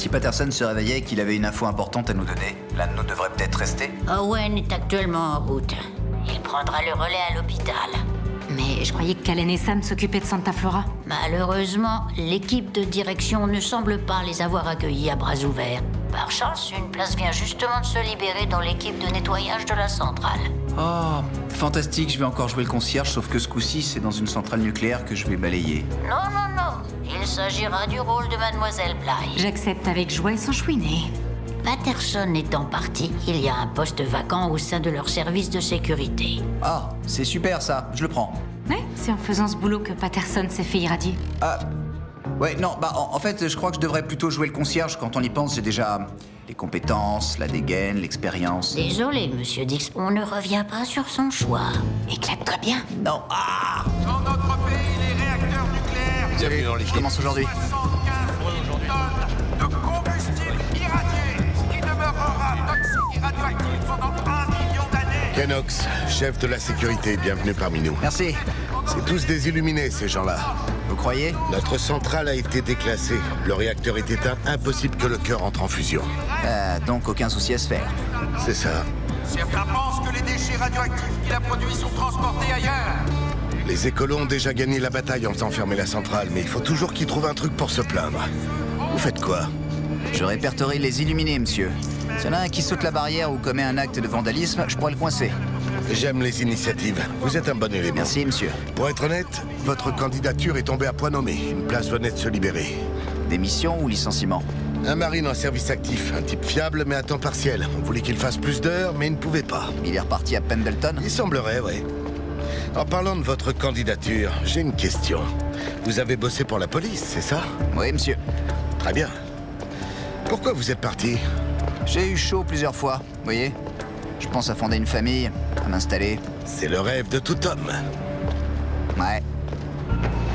Si Patterson se réveillait et qu'il avait une info importante à nous donner, l'un de nous devrait peut-être rester. Owen est actuellement en route. Il prendra le relais à l'hôpital. Mais je croyais que Callen et Sam s'occupaient de Santa Flora. Malheureusement, l'équipe de direction ne semble pas les avoir accueillis à bras ouverts. Par chance, une place vient justement de se libérer dans l'équipe de nettoyage de la centrale. Oh, fantastique, je vais encore jouer le concierge, sauf que ce coup-ci, c'est dans une centrale nucléaire que je vais balayer. Non, non, non. Il s'agira du rôle de Mademoiselle Bly. J'accepte avec joie et sans chouiner. Patterson étant parti, il y a un poste vacant au sein de leur service de sécurité. Ah, c'est super ça, je le prends. Ouais, c'est en faisant ce boulot que Patterson s'est fait irradier. Ah, ouais, non, bah en fait, je crois que je devrais plutôt jouer le concierge. Quand on y pense, j'ai déjà les compétences, la dégaine, l'expérience. Désolé, monsieur Dix, on ne revient pas sur son choix. Éclate-toi bien. Non, ah. Dans notre pays, les réacteurs nucléaires Salut, je commence aujourd'hui. 75 tonnes de combustible irradié, qui demeurera toxique et radioactif pendant 1 million d'années. Kenox, chef de la sécurité, bienvenue parmi nous. Merci. C'est tous des illuminés, ces gens-là. Vous croyez? Notre centrale a été déclassée. Le réacteur est éteint, impossible que le cœur entre en fusion. Donc aucun souci à se faire. C'est ça. Certains pensent que les déchets radioactifs qu'il a produits sont transportés ailleurs. Les écolos ont déjà gagné la bataille en faisant fermer la centrale, mais il faut toujours qu'ils trouvent un truc pour se plaindre. Vous faites quoi? Je répertorie les illuminés, monsieur. S'il y en a un qui saute la barrière ou commet un acte de vandalisme, je pourrais le coincer. J'aime les initiatives. Vous êtes un bon élément. Merci, monsieur. Pour être honnête, votre candidature est tombée à point nommé. Une place venait de se libérer. Démission ou licenciement? Un marine en service actif, un type fiable mais à temps partiel. On voulait qu'il fasse plus d'heures, mais il ne pouvait pas. Il est reparti à Pendleton? Il semblerait, oui. En parlant de votre candidature, j'ai une question. Vous avez bossé pour la police, c'est ça? Oui, monsieur. Très bien. Pourquoi vous êtes parti? J'ai eu chaud plusieurs fois, vous voyez. Je pense à fonder une famille, à m'installer. C'est le rêve de tout homme. Ouais.